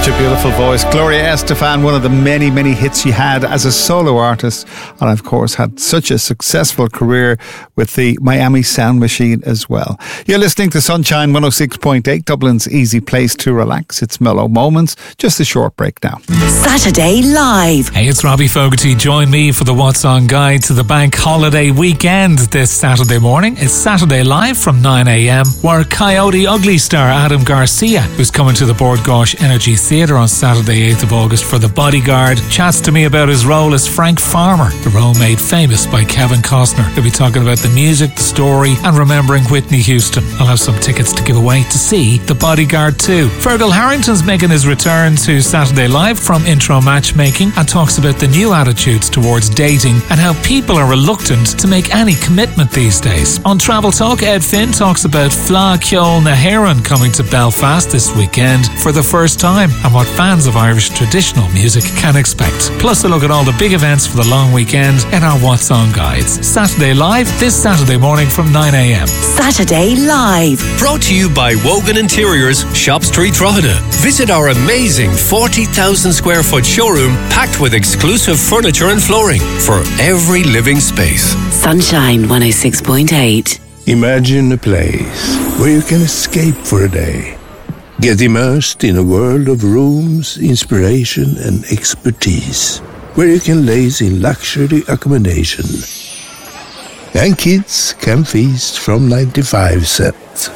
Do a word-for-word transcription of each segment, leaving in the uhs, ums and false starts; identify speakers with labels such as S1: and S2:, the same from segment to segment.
S1: Such a beautiful voice. Gloria Estefan, one of the many, many hits she had as a solo artist, and of course had such a successful career with the Miami Sound Machine as well. You're listening to Sunshine one oh six point eight, Dublin's easy place to relax. It's Mellow Moments. Just a short break now.
S2: Saturday Live.
S3: Hey, it's Robbie Fogarty. Join me for the What's On guide to the bank holiday weekend this Saturday morning. It's Saturday Live from nine a.m, where Coyote Ugly star Adam Garcia, who's coming to the Bord Gáis Energy Theatre on Saturday eighth of August for The Bodyguard, chats to me about his role as Frank Farmer, the role made famous by Kevin Costner. He'll be talking about the music, the story, and remembering Whitney Houston. I'll have some tickets to give away to see The Bodyguard two. Fergal Harrington's making his return to Saturday Live from Intro Matchmaking and talks about the new attitudes towards dating and how people are reluctant to make any commitment these days. On Travel Talk, Ed Finn talks about Fleadh Cheoil na hÉireann coming to Belfast this weekend for the first time and what fans of Irish traditional music can expect. Plus a look at all the big events for the long weekend in our What's On guides. Saturday Live this Saturday morning from nine a.m.
S2: Saturday Live.
S4: Brought to you by Wogan Interiors, Shop Street, Drogheda. Visit our amazing forty thousand square foot showroom packed with exclusive furniture and flooring for every living space.
S2: Sunshine one oh six point eight.
S5: Imagine a place where you can escape for a day. Get immersed in a world of rooms, inspiration and expertise, where you can laze in luxury accommodation. And kids can feast from ninety-five cents.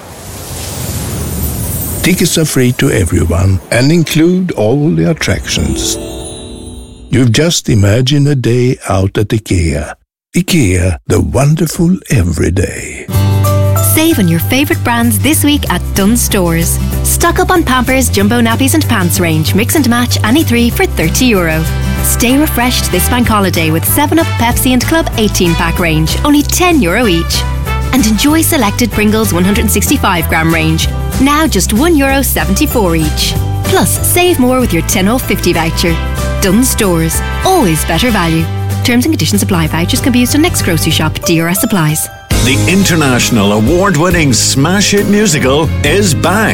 S5: Tickets are free to everyone and include all the attractions. You've just imagined a day out at IKEA. IKEA, the wonderful everyday.
S6: Save on your favourite brands this week at Dunnes Stores. Stock up on Pampers, Jumbo Nappies and Pants range. Mix and match any three for thirty euro. Stay refreshed this bank holiday with seven up, Pepsi and Club eighteen pack range. Only ten euro each. And enjoy selected Pringles one hundred sixty-five gram range. Now just one euro seventy-four each. Plus, save more with your ten off fifty voucher. Dunnes Stores. Always better value. Terms and conditions apply. Vouchers can be used on next grocery shop. D R S applies.
S7: The international award-winning smash hit musical is back.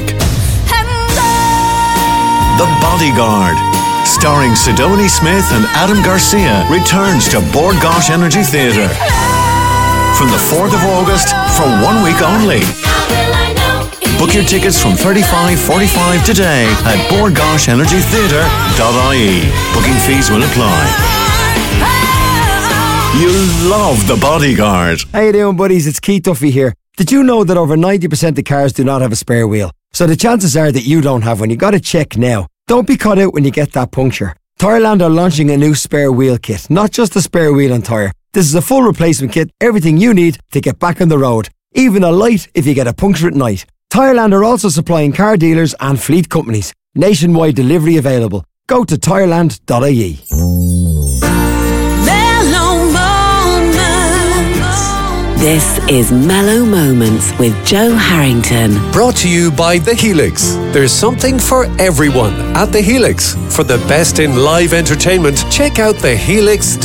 S7: The Bodyguard, starring Sidonie Smith and Adam Garcia, returns to Bord Gáis Energy Theatre from the fourth of August for one week only. Book your tickets from thirty-five forty-five today at bord gáis energy theatre dot I E. Booking fees will apply. You'll love The Bodyguard.
S8: How you doing, buddies? It's Keith Duffy here. Did you know that over ninety percent of cars do not have a spare wheel? So the chances are that you don't have one. You got to check now. Don't be caught out when you get that puncture. Tyreland are launching a new spare wheel kit. Not just a spare wheel and tyre. This is a full replacement kit. Everything you need to get back on the road. Even a light if you get a puncture at night. Tyreland are also supplying car dealers and fleet companies. Nationwide delivery available. Go to tyreland dot I E.
S2: This is Mellow Moments with Joe Harrington.
S4: Brought to you by The Helix. There's something for everyone at The Helix. For the best in live entertainment, check out the helix